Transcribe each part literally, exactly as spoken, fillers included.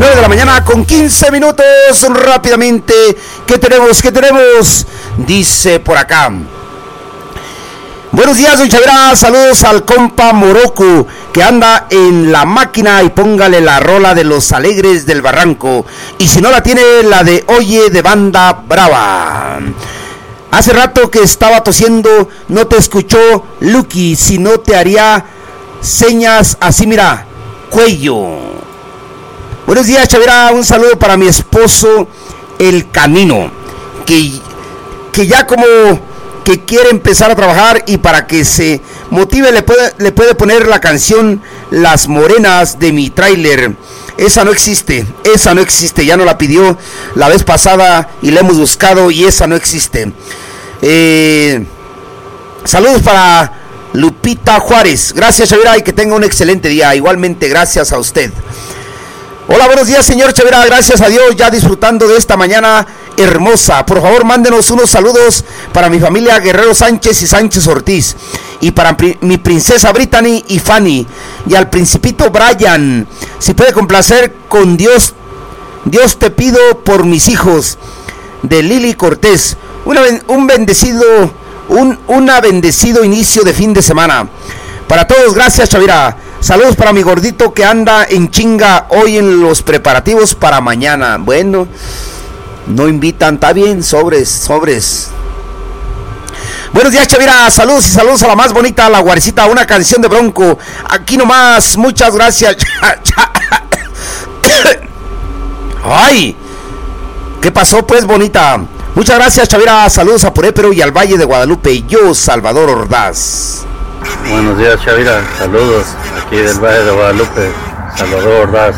nueve de la mañana con quince minutos. Rápidamente, ¿qué tenemos? ¿Qué tenemos? Dice por acá. Buenos días, don Chavira, saludos al compa Moroco que anda en la máquina y póngale la rola de Los Alegres del Barranco. Y si no la tiene, la de Oye de Banda Brava. Hace rato que estaba tosiendo, no te escuchó Lucky, si no te haría señas así, mira, cuello. Buenos días, Chavira, un saludo para mi esposo, el Canino, que, que ya como... que quiere empezar a trabajar y para que se motive le puede, le puede poner la canción Las Morenas de mi tráiler. Esa no existe, esa no existe, ya no la pidió la vez pasada y la hemos buscado y esa no existe. Eh, saludos para Lupita Juárez, gracias Chavira y que tenga un excelente día, igualmente gracias a usted. Hola, buenos días, señor Chavira, gracias a Dios, ya disfrutando de esta mañana hermosa. Por favor, mándenos unos saludos para mi familia Guerrero Sánchez y Sánchez Ortiz, y para pri- mi princesa Brittany y Fanny, y al principito Brian. Si puede complacer con Dios, Dios te pido por mis hijos, de Lili Cortés. Una, un bendecido, un una bendecido inicio de fin de semana. Para todos, gracias Chavira. Saludos para mi gordito que anda en chinga hoy en los preparativos para mañana. Bueno, no invitan, está bien, sobres, sobres. Buenos días, Chavira, saludos y saludos a la más bonita, la Guarecita, una canción de Bronco. Aquí nomás, muchas gracias. Ay, ¿qué pasó pues, bonita? Muchas gracias, Chavira, saludos a Purépero y al Valle de Guadalupe. Yo, Salvador Ordaz. Buenos días, Chavira, saludos aquí del Valle de Guadalupe, Salvador Ordaz.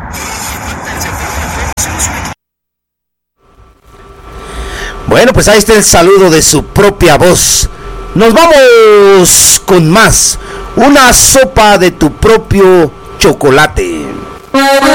Bueno, pues ahí está el saludo de su propia voz. Nos vamos con más. Una sopa de tu propio chocolate.